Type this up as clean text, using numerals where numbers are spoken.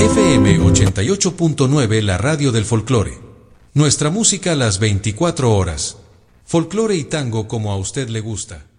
FM 88.9, la radio del folclore. Nuestra música las 24 horas. Folclore y tango como a usted le gusta.